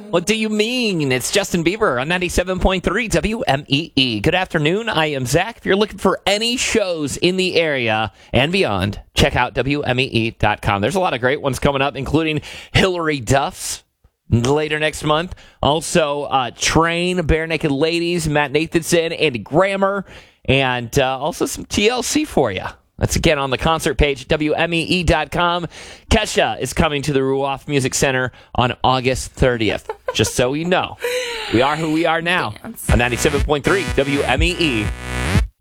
What do you mean? It's Justin Bieber on 97.3 WMEE. Good afternoon. I am Zach. If you're looking for any shows in the area and beyond, check out WMEE.com. There's a lot of great ones coming up, including Hillary Duff's later next month. Also, Train, Bare Naked Ladies, Matt Nathanson, Andy Grammer, and also some TLC for you. That's again on the concert page at WMEE.com. Kesha is coming to the Ruoff Music Center on August 30th. Just so you know, we are who we are now on 97.3 WMEE.